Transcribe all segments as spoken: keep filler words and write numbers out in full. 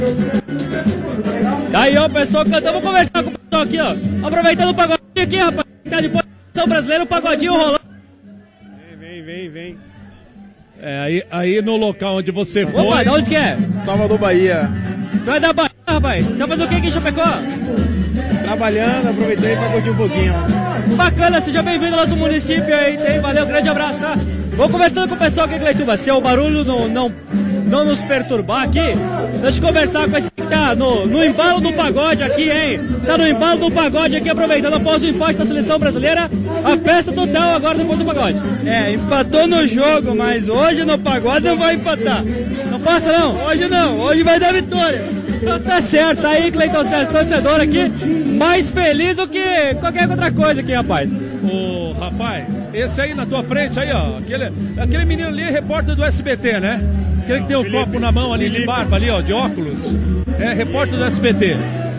Daí, ó, o pessoal cantando. Vamos conversar com o pessoal aqui, ó. Aproveitando o pagodinho aqui, rapaz. Tá de posição brasileira, o pagodinho rolando. Vem, vem, vem, vem. É, aí, aí no local onde você foi... Opa, de onde que é? Salvador, Bahia. Tu é da Bahia, rapaz? Tá fazendo o que aqui em Chapecó? Trabalhando, aproveitei pra curtir um pouquinho. Bacana, seja bem-vindo ao nosso município aí. Tem, valeu, grande abraço, tá? Vou conversando com o pessoal aqui, Cleituba. Se o barulho não, não, não nos perturbar aqui, deixa eu conversar com esse que tá no, no embalo do pagode aqui, hein? Tá no embalo do pagode aqui, aproveitando após o empate da seleção brasileira. A festa total agora depois do pagode. É, empatou no jogo, mas hoje no pagode não vai empatar. Não passa, não? Hoje não, hoje vai dar vitória. Então tá certo, aí Cleiton César, torcedor aqui, mais feliz do que qualquer outra coisa aqui, rapaz. Ô, rapaz, esse aí na tua frente aí, ó, aquele, aquele menino ali é repórter do S B T, né? Aquele que tem o copo na mão ali de barba ali, ó, de óculos. É repórter do S B T.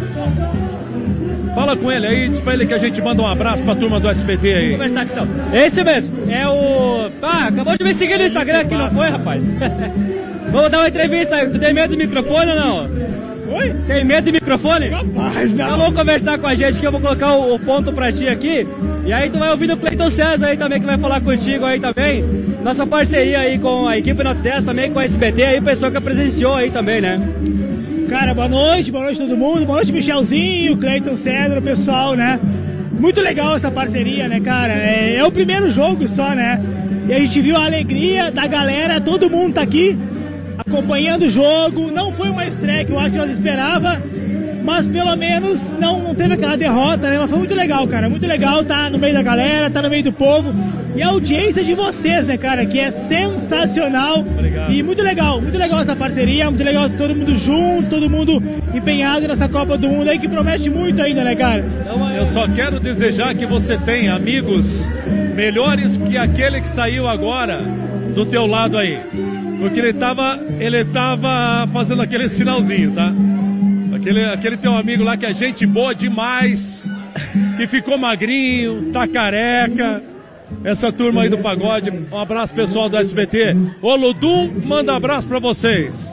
Fala com ele aí, diz pra ele que a gente manda um abraço pra turma do S B T aí. Vamos conversar aqui então. Esse mesmo, é o... Ah, acabou de me seguir no Instagram aqui, não foi, rapaz? Vamos dar uma entrevista, tu tem medo do microfone ou não? Oi? Tem medo de microfone? Capaz, não. Então vamos conversar com a gente que eu vou colocar o, o ponto pra ti aqui. E aí tu vai ouvir o Cleiton César aí também, que vai falar contigo aí também. Nossa parceria aí com a equipe Nota dez, também com a S B T aí, o pessoal que presenciou aí também, né? Cara, boa noite, boa noite todo mundo. Boa noite, Michelzinho, Cleiton César, o pessoal, né? Muito legal essa parceria, né, cara? É, é o primeiro jogo só, né? E a gente viu a alegria da galera, todo mundo tá aqui acompanhando o jogo. Não foi uma estreia que eu acho que nós esperava, mas pelo menos não, não teve aquela derrota, né? Mas foi muito legal, cara, muito legal tá no meio da galera, tá no meio do povo. E a audiência de vocês, né, cara, que é sensacional. Obrigado. E muito legal, muito legal essa parceria, muito legal todo mundo junto, todo mundo empenhado nessa Copa do Mundo aí, que promete muito ainda, né, cara? Eu só quero desejar que você tenha amigos melhores que aquele que saiu agora do teu lado aí. Porque ele tava, ele tava fazendo aquele sinalzinho, tá? Aquele, aquele teu amigo lá que é gente boa demais, que ficou magrinho, tá careca. Essa turma aí do pagode, um abraço pessoal do S B T. Ô Ludum, manda abraço pra vocês.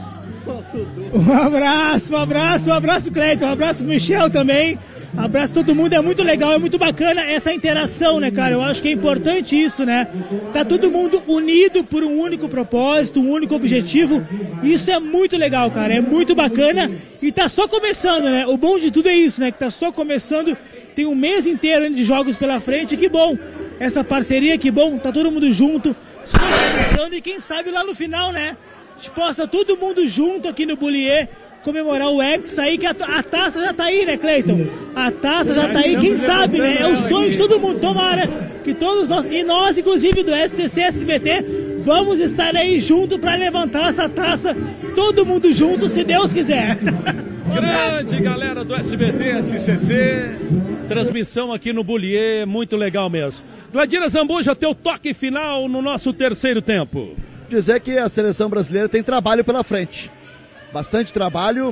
Um abraço, um abraço, um abraço, Cleiton, um abraço, Michel também. Um abraço todo mundo, é muito legal, é muito bacana essa interação, né, cara? Eu acho que é importante isso, né? Tá todo mundo unido por um único propósito, um único objetivo. Isso é muito legal, cara, é muito bacana e tá só começando, né? O bom de tudo é isso, né? Que tá só começando, tem um mês inteiro de jogos pela frente, que bom. Essa parceria, que bom, tá todo mundo junto, só começando e quem sabe lá no final, né? A gente possa todo mundo junto aqui no Bullier comemorar o Hexa aí, que a, a taça já tá aí, né, Cleiton? A taça já tá aí, quem sabe, né? É o sonho de todo mundo, tomara que todos nós, e nós, inclusive do S C C S B T, vamos estar aí junto para levantar essa taça, todo mundo junto, se Deus quiser. Grande galera do S B T, S C C, transmissão aqui no Bullier, muito legal mesmo. Gladira Zambuja, teu toque final no nosso terceiro tempo. Dizer que a seleção brasileira tem trabalho pela frente. Bastante trabalho.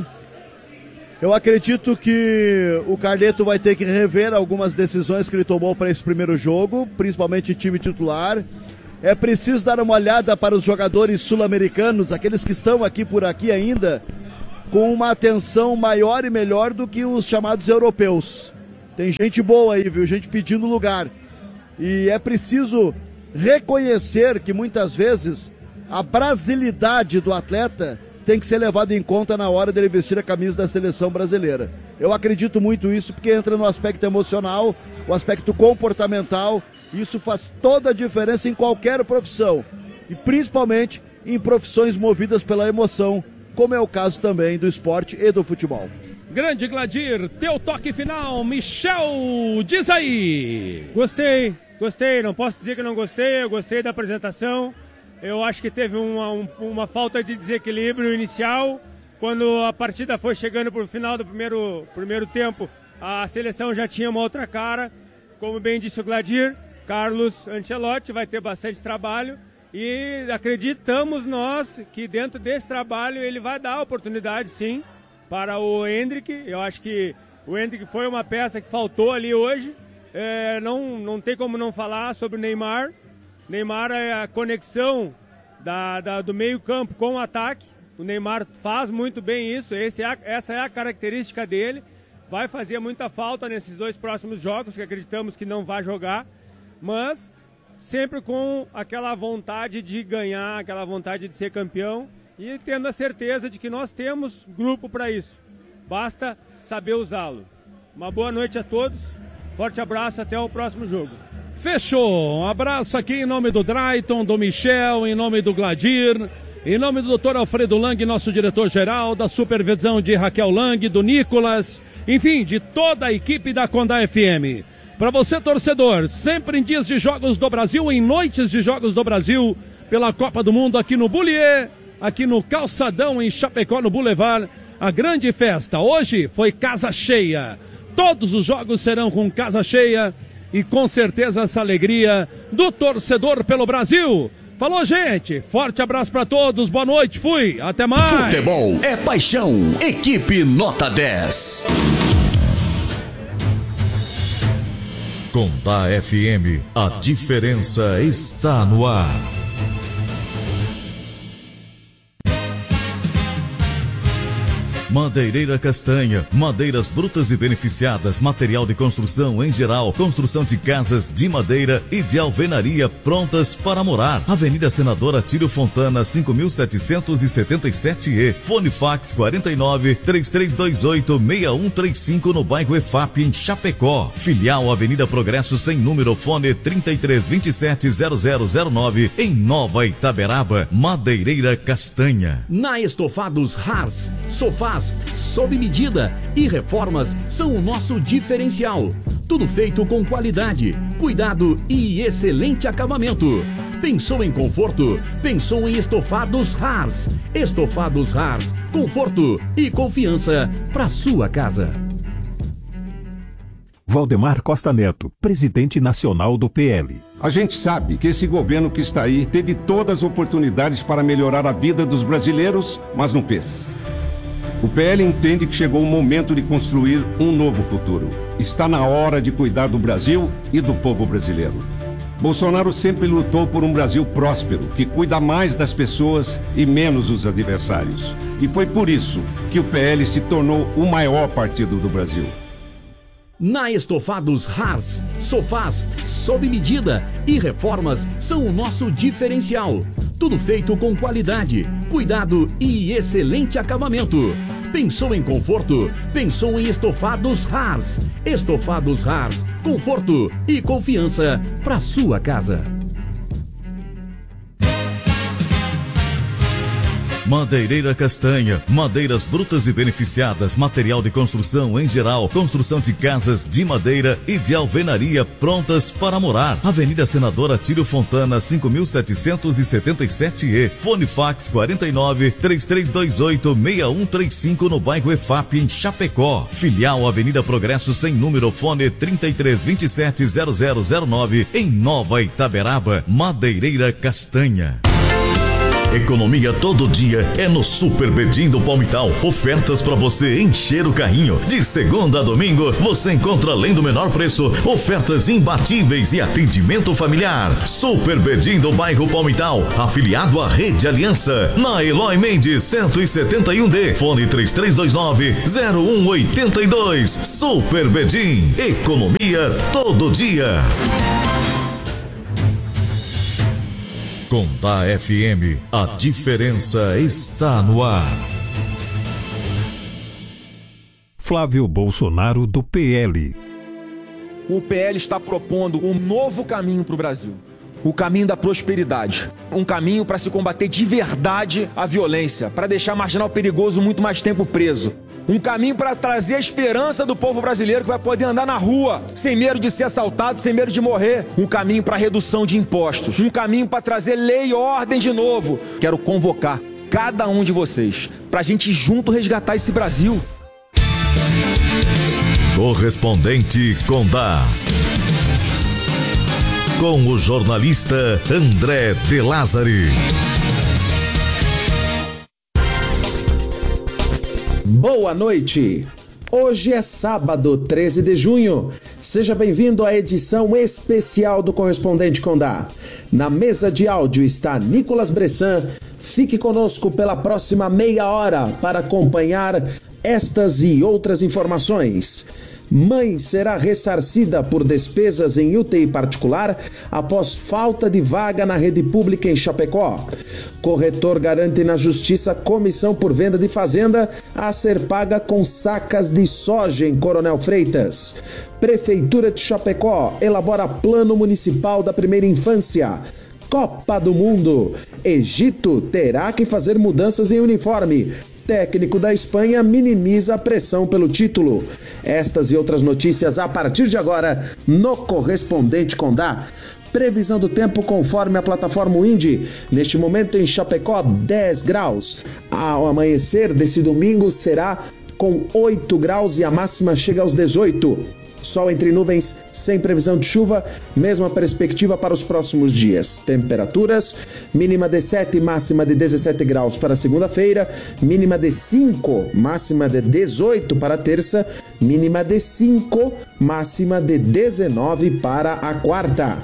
Eu acredito que o Carleto vai ter que rever algumas decisões que ele tomou para esse primeiro jogo, principalmente time titular. É preciso dar uma olhada para os jogadores sul-americanos, aqueles que estão aqui por aqui ainda, com uma atenção maior e melhor do que os chamados europeus. Tem gente boa aí, viu? Gente pedindo lugar. E é preciso reconhecer que muitas vezes a brasilidade do atleta tem que ser levado em conta na hora dele vestir a camisa da seleção brasileira. Eu acredito muito isso, porque entra no aspecto emocional, o aspecto comportamental, e isso faz toda a diferença em qualquer profissão, e principalmente em profissões movidas pela emoção, como é o caso também do esporte e do futebol. Grande Gladir, teu toque final, Michel, diz aí. Gostei, gostei, não posso dizer que não gostei, eu gostei da apresentação. Eu acho que teve uma, um, uma falta de desequilíbrio inicial. Quando a partida foi chegando para o final do primeiro, primeiro tempo, a seleção já tinha uma outra cara. Como bem disse o Gladir, Carlos Ancelotti vai ter bastante trabalho. E acreditamos nós que dentro desse trabalho ele vai dar oportunidade, sim, para o Endrick. Eu acho que o Endrick foi uma peça que faltou ali hoje. É, não, não tem como não falar sobre o Neymar. Neymar é a conexão da, da, do meio campo com o ataque. O Neymar faz muito bem isso, esse é a, essa é a característica dele. Vai fazer muita falta nesses dois próximos jogos, que acreditamos que não vai jogar, mas sempre com aquela vontade de ganhar, aquela vontade de ser campeão e tendo a certeza de que nós temos grupo para isso. Basta saber usá-lo. Uma boa noite a todos, forte abraço, até o próximo jogo. Fechou, um abraço aqui em nome do Drayton, do Michel, em nome do Gladir, em nome do doutor Alfredo Lang, nosso diretor-geral, da supervisão de Raquel Lang, do Nicolas, enfim, de toda a equipe da Condá F M. Para você, torcedor, sempre em dias de Jogos do Brasil, em noites de Jogos do Brasil, pela Copa do Mundo aqui no Bullier, aqui no Calçadão, em Chapecó, no Boulevard, a grande festa. Hoje foi casa cheia. Todos os jogos serão com casa cheia e com certeza essa alegria do torcedor pelo Brasil. Falou, gente. Forte abraço para todos. Boa noite. Fui. Até mais. Futebol é paixão. Equipe Nota dez. Condá F M. A diferença está no ar. Madeireira Castanha, madeiras brutas e beneficiadas, material de construção em geral, construção de casas de madeira e de alvenaria prontas para morar. Avenida Senador Atílio Fontana, cinco mil setecentos e setenta e sete E, fone fax quarenta e nove, três três dois oito, seis um três cinco no bairro E F A P em Chapecó. Filial Avenida Progresso sem número, fone trinta e três, vinte e sete, zero zero zero nove em Nova Itaberaba. Madeireira Castanha. Na Estofados Haas, sofás sob medida e reformas são o nosso diferencial. Tudo feito com qualidade, cuidado e excelente acabamento. Pensou em conforto? Pensou em Estofados Haas. Estofados Haas, conforto e confiança para sua casa. Valdemar Costa Neto, presidente nacional do P L. A gente sabe que esse governo que está aí teve todas as oportunidades para melhorar a vida dos brasileiros, mas não fez. O P L entende que chegou o momento de construir um novo futuro. Está na hora de cuidar do Brasil e do povo brasileiro. Bolsonaro sempre lutou por um Brasil próspero, que cuida mais das pessoas e menos dos adversários. E foi por isso que o P L se tornou o maior partido do Brasil. Na Estofados Haas, sofás sob medida e reformas são o nosso diferencial. Tudo feito com qualidade, cuidado e excelente acabamento. Pensou em conforto? Pensou em Estofados Haas. Estofados Haas, conforto e confiança para sua casa. Madeireira Castanha, madeiras brutas e beneficiadas, material de construção em geral, construção de casas de madeira e de alvenaria prontas para morar. Avenida Senador Atílio Fontana, cinco mil setecentos e setenta e sete E, fone fax quarenta e nove, três três dois oito, seis um três cinco no bairro E F A P em Chapecó. Filial Avenida Progresso sem número, fone trinta e três, vinte e sete, zero zero zero nove em Nova Itaberaba. Madeireira Castanha. Economia todo dia é no Super Bedim do Palmital. Ofertas para você encher o carrinho. De segunda a domingo, você encontra, além do menor preço, ofertas imbatíveis e atendimento familiar. Super Bedim do bairro Palmital, afiliado à Rede Aliança, na Eloy Mendes cento e setenta e um D, fone três três dois nove, zero um oito dois. Super Bedim, economia todo dia. Condá F M, a diferença está no ar. Flávio Bolsonaro do P L. O P L está propondo um novo caminho para o Brasil. O caminho da prosperidade. Um caminho para se combater de verdade a violência, para deixar marginal perigoso muito mais tempo preso. Um caminho para trazer a esperança do povo brasileiro que vai poder andar na rua, sem medo de ser assaltado, sem medo de morrer. Um caminho para redução de impostos. Um caminho para trazer lei e ordem de novo. Quero convocar cada um de vocês para a gente junto resgatar esse Brasil. Correspondente Condá. Com o jornalista André De Lázari. Boa noite! Hoje é sábado, treze de junho. Seja bem-vindo à edição especial do Correspondente Condá. Na mesa de áudio está Nicolas Bressan, Fique conosco pela próxima meia hora para acompanhar estas e outras informações. Mãe será ressarcida por despesas em U T I particular após falta de vaga na rede pública em Chapecó. Corretor garante na justiça comissão por venda de fazenda a ser paga com sacas de soja em Coronel Freitas. Prefeitura de Chapecó elabora plano municipal da primeira infância. Copa do Mundo. Egito terá que fazer mudanças em uniforme. Técnico da Espanha minimiza a pressão pelo título. Estas e outras notícias a partir de agora no Correspondente Condá. Previsão do tempo conforme a plataforma Windy. Neste momento em Chapecó, dez graus. Ao amanhecer desse domingo será com oito graus e a máxima chega aos dezoito. Sol entre nuvens, sem previsão de chuva, mesma perspectiva para os próximos dias. Temperaturas, mínima de sete, máxima de dezessete graus para segunda-feira, mínima de cinco, máxima de dezoito para terça, mínima de cinco, máxima de dezenove para a quarta.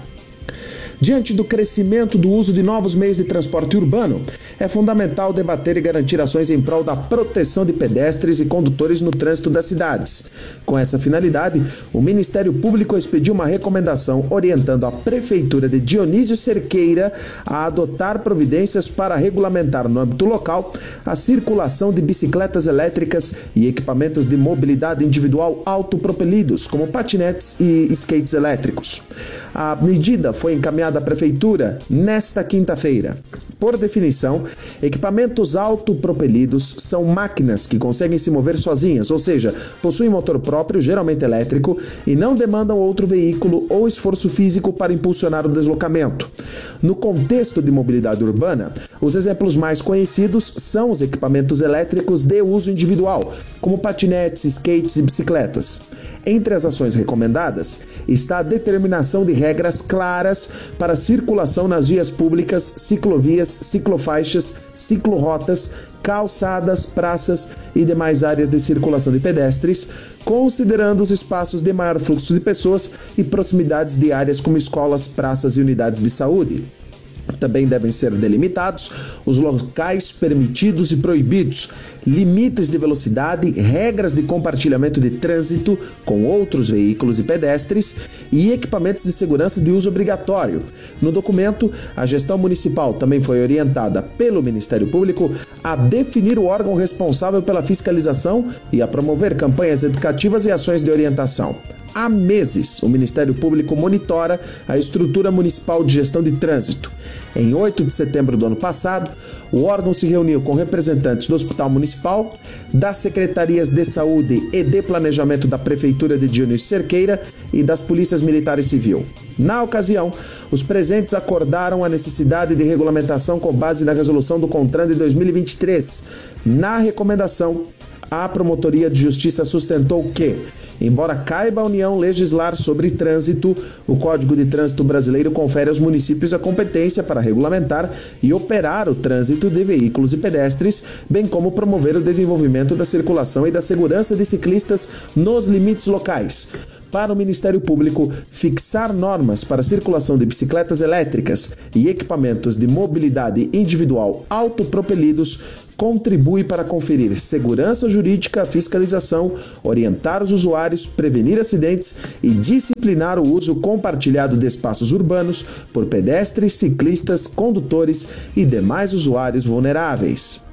Diante do crescimento do uso de novos meios de transporte urbano, é fundamental debater e garantir ações em prol da proteção de pedestres e condutores no trânsito das cidades. Com essa finalidade, o Ministério Público expediu uma recomendação orientando a Prefeitura de Dionísio Cerqueira a adotar providências para regulamentar no âmbito local a circulação de bicicletas elétricas e equipamentos de mobilidade individual autopropelidos, como patinetes e skates elétricos. A medida foi encaminhada da Prefeitura nesta quinta-feira. Por definição, equipamentos autopropelidos são máquinas que conseguem se mover sozinhas, ou seja, possuem motor próprio, geralmente elétrico, e não demandam outro veículo ou esforço físico para impulsionar o deslocamento. No contexto de mobilidade urbana, os exemplos mais conhecidos são os equipamentos elétricos de uso individual, como patinetes, skates e bicicletas. Entre as ações recomendadas está a determinação de regras claras para circulação nas vias públicas, ciclovias, ciclofaixas, ciclorotas, calçadas, praças e demais áreas de circulação de pedestres, considerando os espaços de maior fluxo de pessoas e proximidades de áreas como escolas, praças e unidades de saúde. Também devem ser delimitados os locais permitidos e proibidos, limites de velocidade, regras de compartilhamento de trânsito com outros veículos e pedestres e equipamentos de segurança de uso obrigatório. No documento, a gestão municipal também foi orientada pelo Ministério Público a definir o órgão responsável pela fiscalização e a promover campanhas educativas e ações de orientação. Há meses, o Ministério Público monitora a estrutura municipal de gestão de trânsito. Em oito de setembro do ano passado, o órgão se reuniu com representantes do Hospital Municipal, das Secretarias de Saúde e de Planejamento da Prefeitura de Dionísio Cerqueira e das Polícias Militar e Civil. Na ocasião, os presentes acordaram a necessidade de regulamentação com base na resolução do CONTRAN de dois mil e vinte e três. Na recomendação, a Promotoria de Justiça sustentou que, embora caiba à União legislar sobre trânsito, o Código de Trânsito Brasileiro confere aos municípios a competência para regulamentar e operar o trânsito de veículos e pedestres, bem como promover o desenvolvimento da circulação e da segurança de ciclistas nos limites locais. Para o Ministério Público, fixar normas para a circulação de bicicletas elétricas e equipamentos de mobilidade individual autopropelidos contribui para conferir segurança jurídica à fiscalização, orientar os usuários, prevenir acidentes e disciplinar o uso compartilhado de espaços urbanos por pedestres, ciclistas, condutores e demais usuários vulneráveis.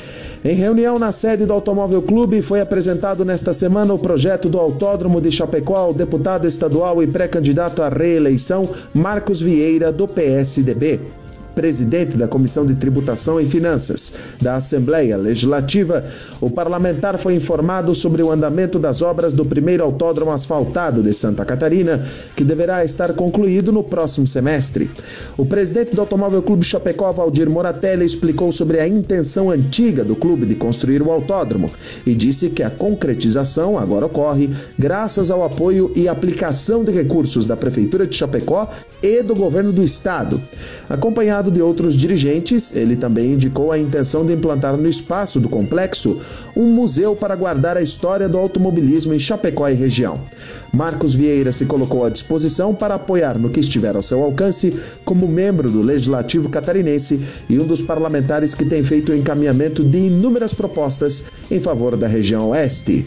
Em reunião na sede do Automóvel Clube, foi apresentado nesta semana o projeto do Autódromo de Chapecó ao deputado estadual e pré-candidato à reeleição Marcos Vieira, do P S D B. Presidente da Comissão de Tributação e Finanças da Assembleia Legislativa, o parlamentar foi informado sobre o andamento das obras do primeiro autódromo asfaltado de Santa Catarina, que deverá estar concluído no próximo semestre. O presidente do Automóvel Clube Chapecó, Valdir Moratelli, explicou sobre a intenção antiga do clube de construir o autódromo e disse que a concretização agora ocorre graças ao apoio e aplicação de recursos da Prefeitura de Chapecó e do Governo do Estado. Acompanhado acompanhado de outros dirigentes, ele também indicou a intenção de implantar no espaço do complexo um museu para guardar a história do automobilismo em Chapecó e região. Marcos Vieira se colocou à disposição para apoiar no que estiver ao seu alcance como membro do Legislativo catarinense e um dos parlamentares que tem feito o encaminhamento de inúmeras propostas em favor da região oeste.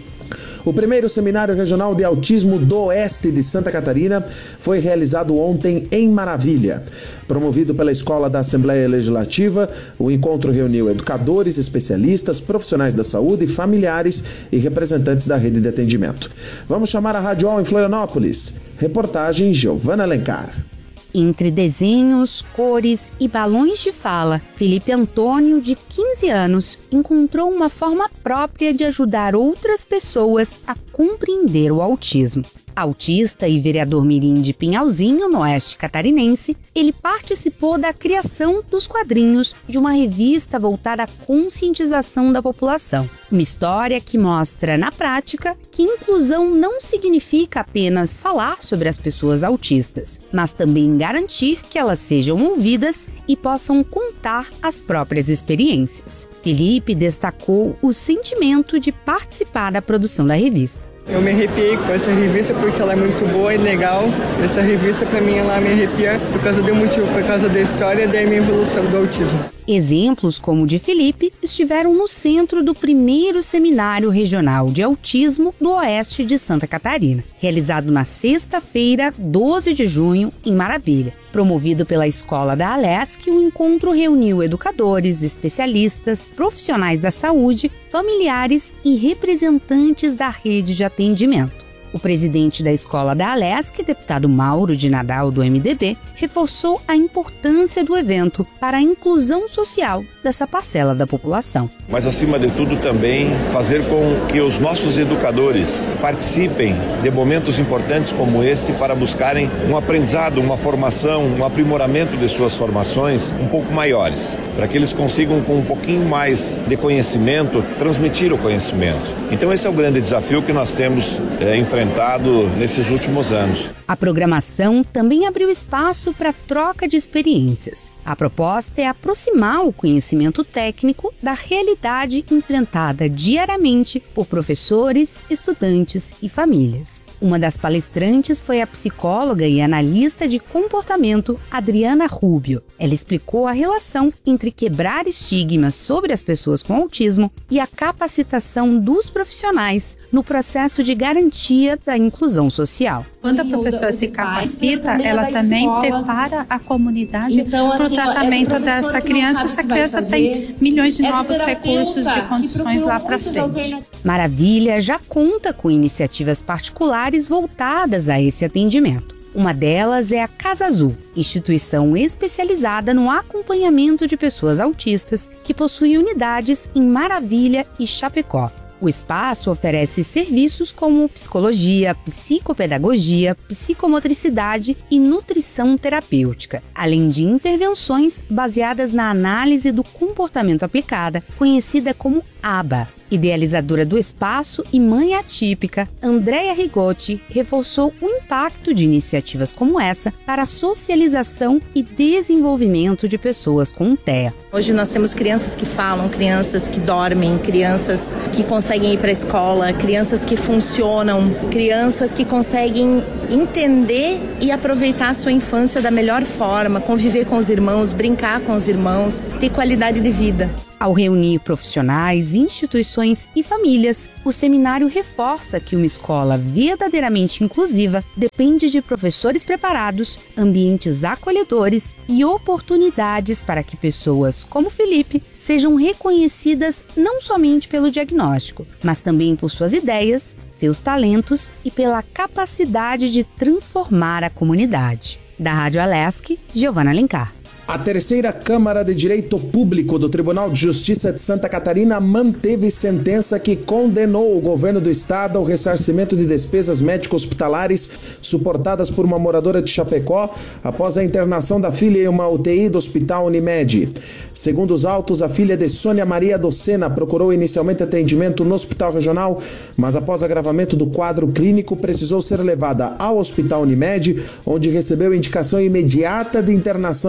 O primeiro Seminário Regional de Autismo do Oeste de Santa Catarina foi realizado ontem em Maravilha. Promovido pela Escola da Assembleia Legislativa, o encontro reuniu educadores, especialistas, profissionais da saúde, familiares e representantes da rede de atendimento. Vamos chamar a Rádio All em Florianópolis. Reportagem Giovana Alencar. Entre desenhos, cores e balões de fala, Felipe Antônio, de quinze anos, encontrou uma forma própria de ajudar outras pessoas a compreender o autismo. Autista e vereador mirim de Pinhalzinho, no oeste catarinense, ele participou da criação dos quadrinhos de uma revista voltada à conscientização da população. Uma história que mostra, na prática, que inclusão não significa apenas falar sobre as pessoas autistas, mas também garantir que elas sejam ouvidas e possam contar as próprias experiências. Felipe destacou o sentimento de participar da produção da revista. Eu me arrepiei com essa revista porque ela é muito boa e legal. Essa revista, para mim, ela me arrepia por causa do motivo, por causa da história e da minha evolução do autismo. Exemplos como o de Felipe estiveram no centro do primeiro Seminário Regional de Autismo do Oeste de Santa Catarina, realizado na sexta-feira, doze de junho, em Maravilha. Promovido pela Escola da Alesc, o encontro reuniu educadores, especialistas, profissionais da saúde, familiares e representantes da rede de atendimento. O presidente da Escola da Alesc, deputado Mauro de Nadal, do M D B, reforçou a importância do evento para a inclusão social dessa parcela da população. Mas, acima de tudo, também fazer com que os nossos educadores participem de momentos importantes como esse para buscarem um aprendizado, uma formação, um aprimoramento de suas formações um pouco maiores, para que eles consigam, com um pouquinho mais de conhecimento, transmitir o conhecimento. Então, esse é o grande desafio que nós temos é, enfrentado nesses últimos anos. A programação também abriu espaço para troca de experiências. A proposta é aproximar o conhecimento técnico da realidade enfrentada diariamente por professores, estudantes e famílias. Uma das palestrantes foi a psicóloga e analista de comportamento Adriana Rubio. Ela explicou a relação entre quebrar estigmas sobre as pessoas com autismo e a capacitação dos profissionais no processo de garantia da inclusão social. Quando a professora se capacita, ela também prepara a comunidade para o tratamento dessa criança. Essa criança tem milhões de novos recursos de condições lá para frente. Maravilha já conta com iniciativas particulares voltadas a esse atendimento. Uma delas é a Casa Azul, instituição especializada no acompanhamento de pessoas autistas que possui unidades em Maravilha e Chapecó. O espaço oferece serviços como psicologia, psicopedagogia, psicomotricidade e nutrição terapêutica, além de intervenções baseadas na análise do comportamento aplicada, conhecida como A B A. Idealizadora do espaço e mãe atípica, Andréia Rigotti reforçou o impacto de iniciativas como essa para a socialização e desenvolvimento de pessoas com T E A. Hoje nós temos crianças que falam, crianças que dormem, crianças que conseguem ir para a escola, crianças que funcionam, crianças que conseguem entender e aproveitar a sua infância da melhor forma, conviver com os irmãos, brincar com os irmãos, ter qualidade de vida. Ao reunir profissionais, instituições e famílias, o seminário reforça que uma escola verdadeiramente inclusiva depende de professores preparados, ambientes acolhedores e oportunidades para que pessoas como Felipe sejam reconhecidas não somente pelo diagnóstico, mas também por suas ideias, seus talentos e pela capacidade de transformar a comunidade. Da Rádio Alesc, Giovana Alencar. A terceira Câmara de Direito Público do Tribunal de Justiça de Santa Catarina manteve sentença que condenou o governo do estado ao ressarcimento de despesas médico-hospitalares suportadas por uma moradora de Chapecó após a internação da filha em uma U T I do Hospital Unimed. Segundo os autos, a filha de Sônia Maria Docena procurou inicialmente atendimento no Hospital Regional, mas após agravamento do quadro clínico precisou ser levada ao Hospital Unimed, onde recebeu indicação imediata de internação em U T I.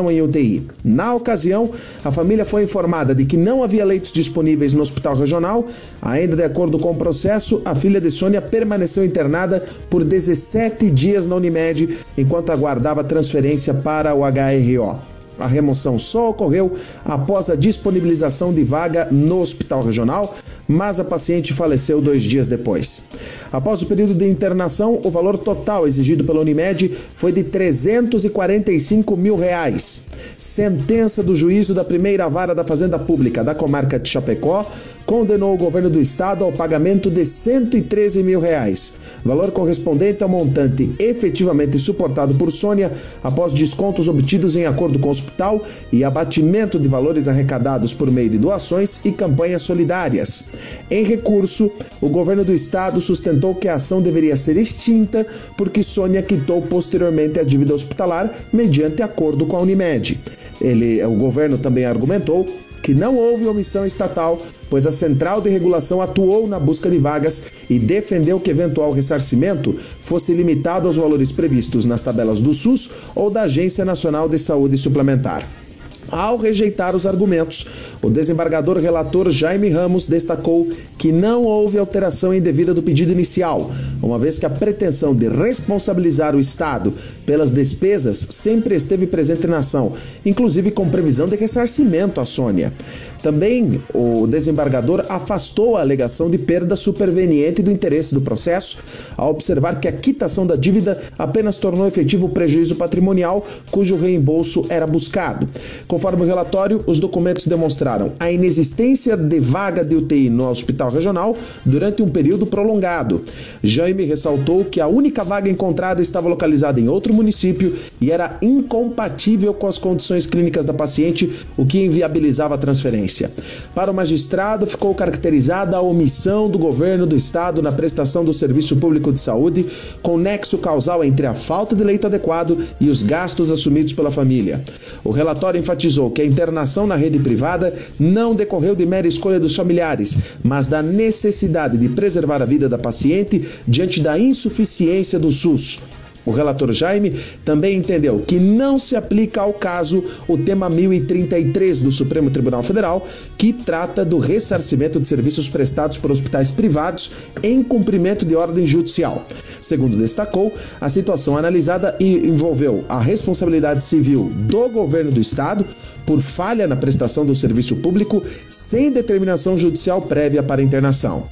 I. Na ocasião, a família foi informada de que não havia leitos disponíveis no hospital regional. Ainda de acordo com o processo, a filha de Sônia permaneceu internada por dezessete dias na Unimed, enquanto aguardava transferência para o H R O. A remoção só ocorreu após a disponibilização de vaga no hospital regional, mas a paciente faleceu dois dias depois. Após o período de internação, o valor total exigido pela Unimed foi de trezentos e quarenta e cinco mil reais. Sentença do juízo da primeira vara da Fazenda Pública da comarca de Chapecó condenou o governo do estado ao pagamento de cento e treze mil reais, valor correspondente ao montante efetivamente suportado por Sônia após descontos obtidos em acordo com o hospital e abatimento de valores arrecadados por meio de doações e campanhas solidárias. Em recurso, o governo do estado sustentou que a ação deveria ser extinta porque Sônia quitou posteriormente a dívida hospitalar mediante acordo com a Unimed. Ele, o governo também argumentou que não houve omissão estatal, pois a Central de Regulação atuou na busca de vagas e defendeu que eventual ressarcimento fosse limitado aos valores previstos nas tabelas do SUS ou da Agência Nacional de Saúde Suplementar. Ao rejeitar os argumentos, o desembargador relator Jaime Ramos destacou que não houve alteração indevida do pedido inicial, uma vez que a pretensão de responsabilizar o Estado pelas despesas sempre esteve presente na ação, inclusive com previsão de ressarcimento à Sônia. Também o desembargador afastou a alegação de perda superveniente do interesse do processo, ao observar que a quitação da dívida apenas tornou efetivo o prejuízo patrimonial, cujo reembolso era buscado. Conforme o relatório, os documentos demonstraram a inexistência de vaga de U T I no hospital regional durante um período prolongado. Jaime ressaltou que a única vaga encontrada estava localizada em outro município e era incompatível com as condições clínicas da paciente, o que inviabilizava a transferência. Para o magistrado, ficou caracterizada a omissão do governo do estado na prestação do serviço público de saúde, com nexo causal entre a falta de leito adequado e os gastos assumidos pela família. O relatório enfatizou que a internação na rede privada não decorreu de mera escolha dos familiares, mas da necessidade de preservar a vida da paciente diante da insuficiência do SUS. O relator Jaime também entendeu que não se aplica ao caso o tema mil e trinta e três do Supremo Tribunal Federal, que trata do ressarcimento de serviços prestados por hospitais privados em cumprimento de ordem judicial. Segundo destacou, a situação analisada envolveu a responsabilidade civil do governo do estado por falha na prestação do serviço público sem determinação judicial prévia para internação.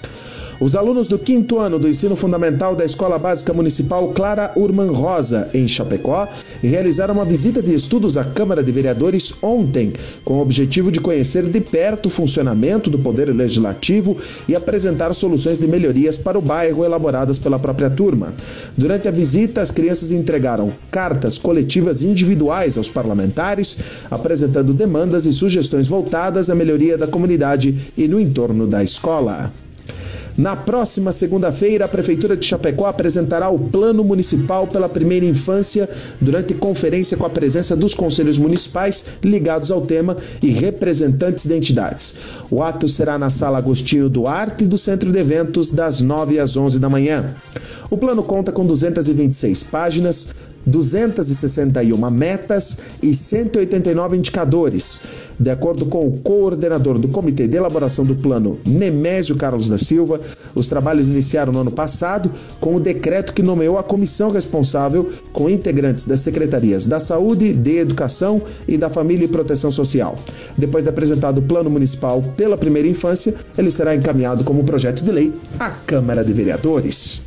Os alunos do quinto ano do ensino fundamental da Escola Básica Municipal Clara Urman Rosa, em Chapecó, realizaram uma visita de estudos à Câmara de Vereadores ontem, com o objetivo de conhecer de perto o funcionamento do Poder Legislativo e apresentar soluções de melhorias para o bairro elaboradas pela própria turma. Durante a visita, as crianças entregaram cartas coletivas individuais aos parlamentares, apresentando demandas e sugestões voltadas à melhoria da comunidade e no entorno da escola. Na próxima segunda-feira, a Prefeitura de Chapecó apresentará o Plano Municipal pela Primeira Infância durante conferência com a presença dos conselhos municipais ligados ao tema e representantes de entidades. O ato será na Sala Agostinho Duarte do Centro de Eventos, das nove às onze da manhã. O plano conta com duzentas e vinte e seis páginas, duzentas e sessenta e uma metas e cento e oitenta e nove indicadores. De acordo com o coordenador do Comitê de Elaboração do Plano, Nemésio Carlos da Silva, os trabalhos iniciaram no ano passado com o decreto que nomeou a comissão responsável, com integrantes das secretarias da Saúde, de Educação e da Família e Proteção Social. Depois de apresentado o Plano Municipal pela Primeira Infância, ele será encaminhado como projeto de lei à Câmara de Vereadores.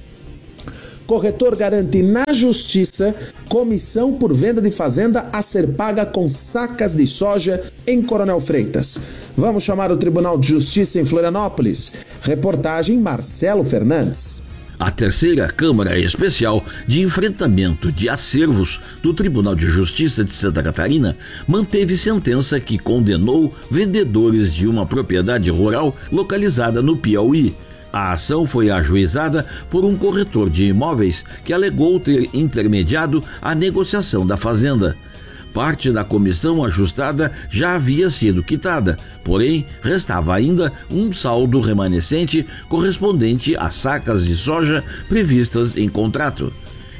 Corretor garante na Justiça comissão por venda de fazenda a ser paga com sacas de soja em Coronel Freitas. Vamos chamar o Tribunal de Justiça em Florianópolis. Reportagem Marcelo Fernandes. A terceira Câmara Especial de Enfrentamento de Acervos do Tribunal de Justiça de Santa Catarina manteve sentença que condenou vendedores de uma propriedade rural localizada no Piauí. A ação foi ajuizada por um corretor de imóveis que alegou ter intermediado a negociação da fazenda. Parte da comissão ajustada já havia sido quitada, porém restava ainda um saldo remanescente correspondente às sacas de soja previstas em contrato.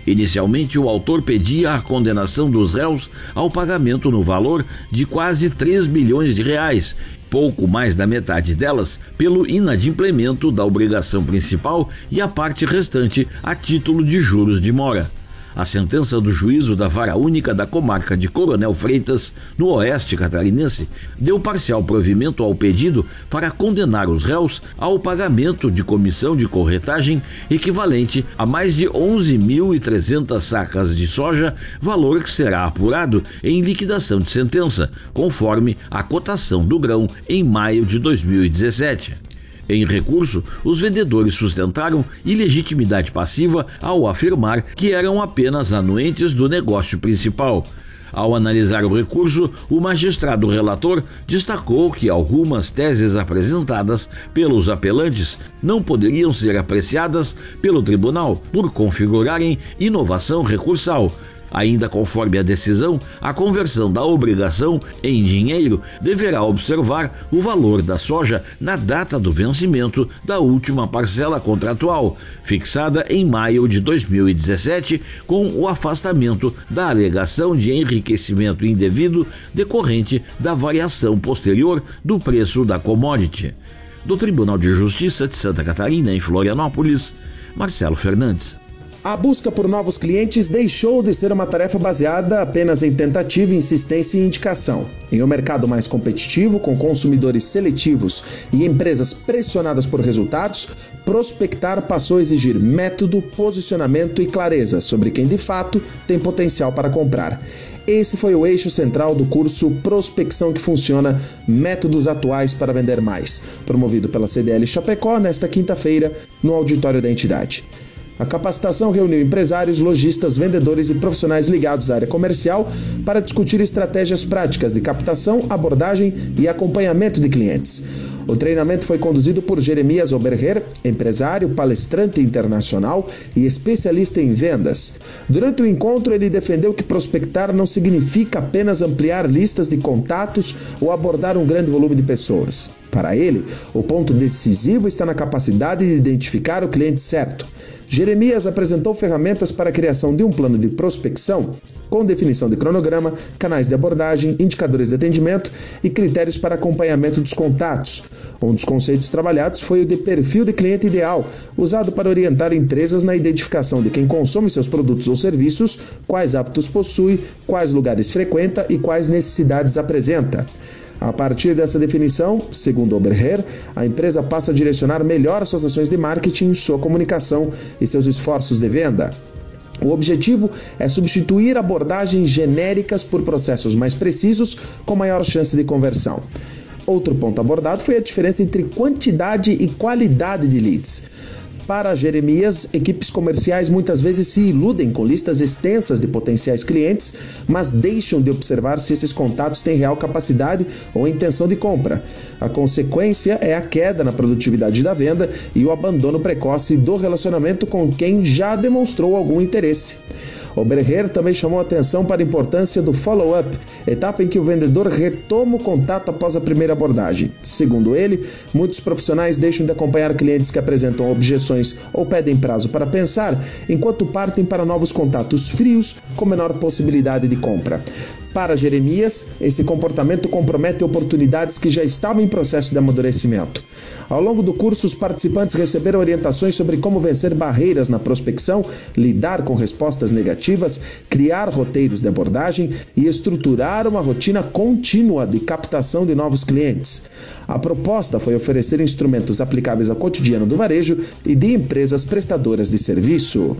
Inicialmente, o autor pedia a condenação dos réus ao pagamento no valor de quase três bilhões de reais, pouco mais da metade delas pelo inadimplemento da obrigação principal e a parte restante a título de juros de mora. A sentença do juízo da Vara Única da Comarca de Coronel Freitas, no oeste catarinense, deu parcial provimento ao pedido para condenar os réus ao pagamento de comissão de corretagem equivalente a mais de onze mil e trezentas sacas de soja, valor que será apurado em liquidação de sentença, conforme a cotação do grão em maio de dois mil e dezessete. Em recurso, os vendedores sustentaram ilegitimidade passiva ao afirmar que eram apenas anuentes do negócio principal. Ao analisar o recurso, o magistrado relator destacou que algumas teses apresentadas pelos apelantes não poderiam ser apreciadas pelo tribunal por configurarem inovação recursal. Ainda conforme a decisão, a conversão da obrigação em dinheiro deverá observar o valor da soja na data do vencimento da última parcela contratual, fixada em maio de dois mil e dezessete, com o afastamento da alegação de enriquecimento indevido decorrente da variação posterior do preço da commodity. Do Tribunal de Justiça de Santa Catarina, em Florianópolis, Marcelo Fernandes. A busca por novos clientes deixou de ser uma tarefa baseada apenas em tentativa, insistência e indicação. Em um mercado mais competitivo, com consumidores seletivos e empresas pressionadas por resultados, prospectar passou a exigir método, posicionamento e clareza sobre quem de fato tem potencial para comprar. Esse foi o eixo central do curso Prospecção que Funciona, Métodos Atuais para Vender Mais, promovido pela C D L Chapecó nesta quinta-feira no auditório da entidade. A capacitação reuniu empresários, lojistas, vendedores e profissionais ligados à área comercial para discutir estratégias práticas de captação, abordagem e acompanhamento de clientes. O treinamento foi conduzido por Jeremias Oberher, empresário, palestrante internacional e especialista em vendas. Durante o encontro, ele defendeu que prospectar não significa apenas ampliar listas de contatos ou abordar um grande volume de pessoas. Para ele, o ponto decisivo está na capacidade de identificar o cliente certo. Jeremias apresentou ferramentas para a criação de um plano de prospecção, com definição de cronograma, canais de abordagem, indicadores de atendimento e critérios para acompanhamento dos contatos. Um dos conceitos trabalhados foi o de perfil de cliente ideal, usado para orientar empresas na identificação de quem consome seus produtos ou serviços, quais hábitos possui, quais lugares frequenta e quais necessidades apresenta. A partir dessa definição, segundo Oberher, a empresa passa a direcionar melhor suas ações de marketing, sua comunicação e seus esforços de venda. O objetivo é substituir abordagens genéricas por processos mais precisos com maior chance de conversão. Outro ponto abordado foi a diferença entre quantidade e qualidade de leads. Para Jeremias, equipes comerciais muitas vezes se iludem com listas extensas de potenciais clientes, mas deixam de observar se esses contatos têm real capacidade ou intenção de compra. A consequência é a queda na produtividade da venda e o abandono precoce do relacionamento com quem já demonstrou algum interesse. Oberher também chamou atenção para a importância do follow-up, etapa em que o vendedor retoma o contato após a primeira abordagem. Segundo ele, muitos profissionais deixam de acompanhar clientes que apresentam objeções ou pedem prazo para pensar, enquanto partem para novos contatos frios com menor possibilidade de compra. Para Jeremias, esse comportamento compromete oportunidades que já estavam em processo de amadurecimento. Ao longo do curso, os participantes receberam orientações sobre como vencer barreiras na prospecção, lidar com respostas negativas, criar roteiros de abordagem e estruturar uma rotina contínua de captação de novos clientes. A proposta foi oferecer instrumentos aplicáveis ao cotidiano do varejo e de empresas prestadoras de serviço.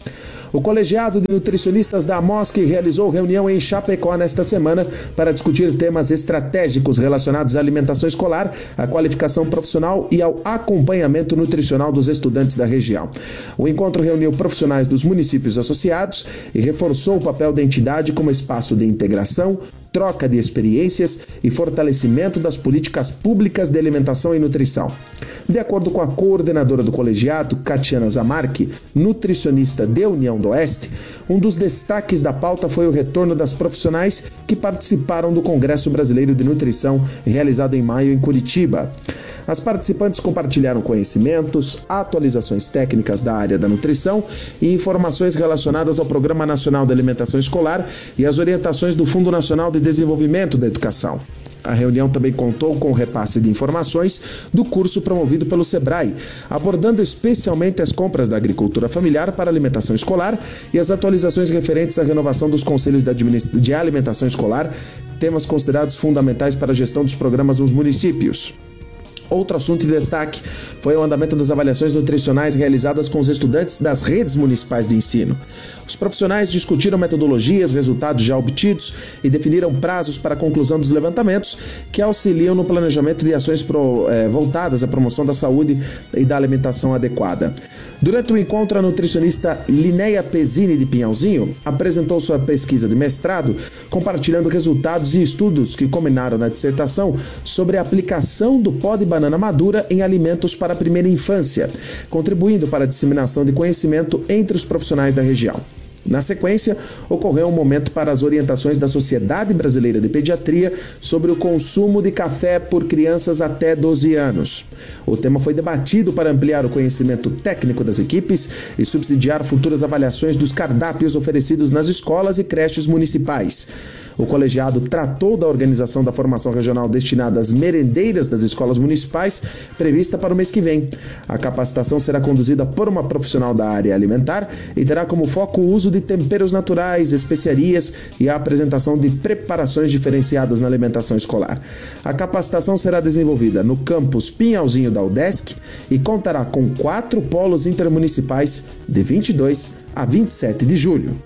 O colegiado de nutricionistas da AMOSC realizou reunião em Chapecó nesta semana para discutir temas estratégicos relacionados à alimentação escolar, à qualificação profissional e ao acompanhamento nutricional dos estudantes da região. O encontro reuniu profissionais dos municípios associados e reforçou o papel da entidade como espaço de integração, troca de experiências e fortalecimento das políticas públicas de alimentação e nutrição. De acordo com a coordenadora do colegiado, Catiana Zamarchi, nutricionista de União do Oeste, um dos destaques da pauta foi o retorno das profissionais que participaram do Congresso Brasileiro de Nutrição, realizado em maio em Curitiba. As participantes compartilharam conhecimentos, atualizações técnicas da área da nutrição e informações relacionadas ao Programa Nacional de Alimentação Escolar e as orientações do Fundo Nacional de Desenvolvimento da Educação. A reunião também contou com o repasse de informações do curso promovido pelo Sebrae, abordando especialmente as compras da agricultura familiar para alimentação escolar e as atualizações referentes à renovação dos conselhos de alimentação escolar, temas considerados fundamentais para a gestão dos programas nos municípios. Outro assunto de destaque foi o andamento das avaliações nutricionais realizadas com os estudantes das redes municipais de ensino. Os profissionais discutiram metodologias, resultados já obtidos e definiram prazos para a conclusão dos levantamentos que auxiliam no planejamento de ações pro, eh, voltadas à promoção da saúde e da alimentação adequada. Durante o encontro, a nutricionista Linéia Pezzini de Pinhalzinho apresentou sua pesquisa de mestrado, compartilhando resultados e estudos que culminaram na dissertação sobre a aplicação do pó de banana madura em alimentos para a primeira infância, contribuindo para a disseminação de conhecimento entre os profissionais da região. Na sequência, ocorreu um momento para as orientações da Sociedade Brasileira de Pediatria sobre o consumo de café por crianças até doze anos. O tema foi debatido para ampliar o conhecimento técnico das equipes e subsidiar futuras avaliações dos cardápios oferecidos nas escolas e creches municipais. O colegiado tratou da organização da formação regional destinada às merendeiras das escolas municipais, prevista para o mês que vem. A capacitação será conduzida por uma profissional da área alimentar e terá como foco o uso de temperos naturais, especiarias e a apresentação de preparações diferenciadas na alimentação escolar. A capacitação será desenvolvida no campus Pinhalzinho da UDESC e contará com quatro polos intermunicipais de vinte e dois a vinte e sete de julho.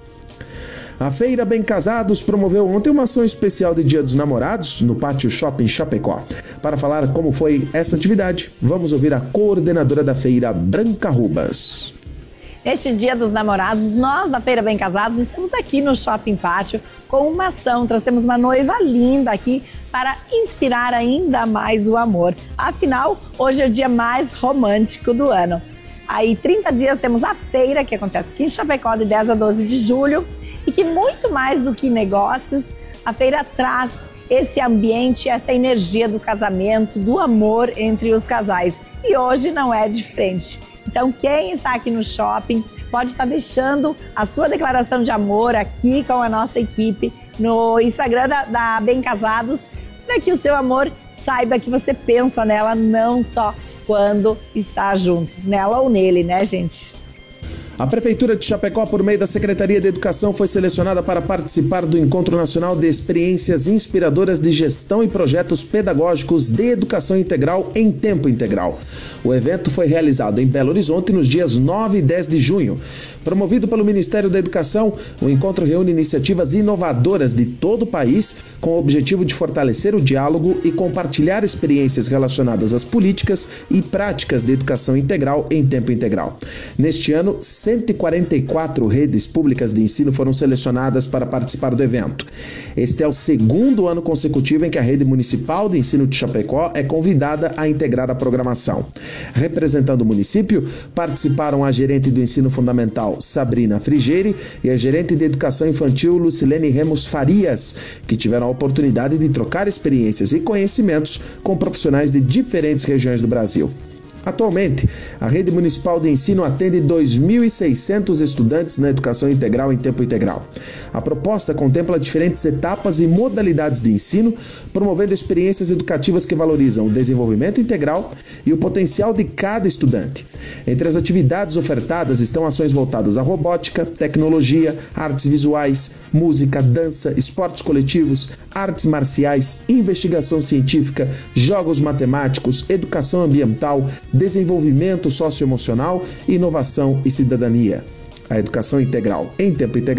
A Feira Bem Casados promoveu ontem uma ação especial de Dia dos Namorados no Pátio Shopping Chapecó. Para falar como foi essa atividade, vamos ouvir a coordenadora da feira, Branca Rubas. Neste Dia dos Namorados, nós da Feira Bem Casados estamos aqui no Shopping Pátio com uma ação. Trouxemos uma noiva linda aqui para inspirar ainda mais o amor. Afinal, hoje é o dia mais romântico do ano. Aí, trinta dias temos a feira, que acontece aqui em Chapecó, de dez a doze de julho. E que muito mais do que negócios, a feira traz esse ambiente, essa energia do casamento, do amor entre os casais. E hoje não é diferente. Então, quem está aqui no shopping pode estar deixando a sua declaração de amor aqui com a nossa equipe no Instagram da, da Bem Casados, para que o seu amor saiba que você pensa nela não só quando está junto, nela ou nele, né, gente? A Prefeitura de Chapecó, por meio da Secretaria de Educação, foi selecionada para participar do Encontro Nacional de Experiências Inspiradoras de Gestão e Projetos Pedagógicos de Educação Integral em Tempo Integral. O evento foi realizado em Belo Horizonte nos dias nove e dez de junho. Promovido pelo Ministério da Educação, o encontro reúne iniciativas inovadoras de todo o país com o objetivo de fortalecer o diálogo e compartilhar experiências relacionadas às políticas e práticas de educação integral em tempo integral. Neste ano, cento e quarenta e quatro redes públicas de ensino foram selecionadas para participar do evento. Este é o segundo ano consecutivo em que a Rede Municipal de Ensino de Chapecó é convidada a integrar a programação. Representando o município, participaram a gerente do ensino fundamental, Sabrina Frigeire, e a gerente de educação infantil, Lucilene Remos Farias, que tiveram a oportunidade de trocar experiências e conhecimentos com profissionais de diferentes regiões do Brasil. Atualmente, a Rede Municipal de Ensino atende dois mil e seiscentos estudantes na educação integral em tempo integral. A proposta contempla diferentes etapas e modalidades de ensino, promovendo experiências educativas que valorizam o desenvolvimento integral e o potencial de cada estudante. Entre as atividades ofertadas estão ações voltadas à robótica, tecnologia, artes visuais, música, dança, esportes coletivos, artes marciais, investigação científica, jogos matemáticos, educação ambiental, desenvolvimento socioemocional, inovação e cidadania. A educação integral em tempo integral